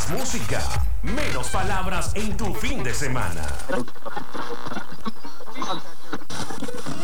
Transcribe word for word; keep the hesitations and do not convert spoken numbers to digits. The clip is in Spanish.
Más música, menos palabras en tu fin de semana.